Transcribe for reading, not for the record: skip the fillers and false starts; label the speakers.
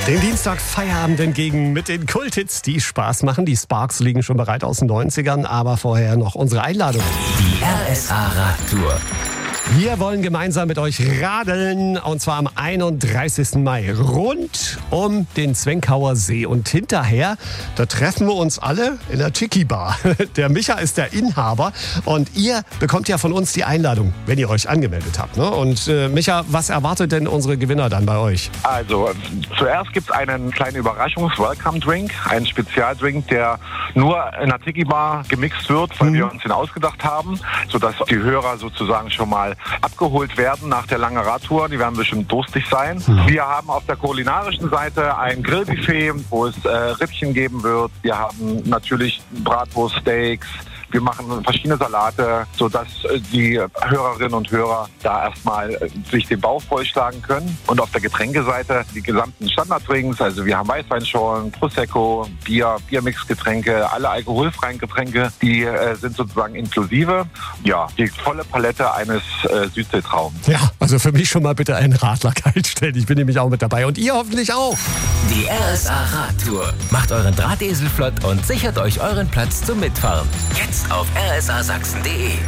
Speaker 1: Den Dienstag Feierabend entgegen mit den Kulthits, die Spaß machen. Die Sparks liegen schon bereit aus den 90ern, aber vorher noch unsere Einladung.
Speaker 2: Die RSA-Radtour.
Speaker 1: Wir wollen gemeinsam mit euch radeln, und zwar am 31. Mai rund um den Zwenkauer See. Und hinterher, da treffen wir uns alle in der Tiki Bar. Der Micha ist der Inhaber und ihr bekommt ja von uns die Einladung, wenn ihr euch angemeldet habt. Ne? Und Micha, was erwartet denn unsere Gewinner dann bei euch?
Speaker 3: Also, zuerst gibt es einen kleinen Überraschungs-Welcome-Drink, einen Spezialdrink, der nur in der Tiki Bar gemixt wird, weil wir uns den ausgedacht haben, sodass die Hörer sozusagen schon mal abgeholt werden nach der langen Radtour. Die werden bestimmt durstig sein. Wir haben auf der kulinarischen Seite ein Grillbuffet, wo es Rippchen geben wird. Wir haben natürlich Bratwurststeaks. Wir machen verschiedene Salate, sodass die Hörerinnen und Hörer da erstmal sich den Bauch vollschlagen können. Und auf der Getränkeseite die gesamten Standarddrinks. Also wir haben Weißweinschorlen, Prosecco, Bier, Biermixgetränke, alle alkoholfreien Getränke, die sind sozusagen inklusive. Ja, die volle Palette eines Südseetraums.
Speaker 1: Ja, also für mich schon mal bitte einen Radler kaltstellen. Ich bin nämlich auch mit dabei und ihr hoffentlich auch.
Speaker 2: Die RSA-Radtour. Macht euren Drahtesel flott und sichert euch euren Platz zum Mitfahren. Jetzt auf rsasachsen.de.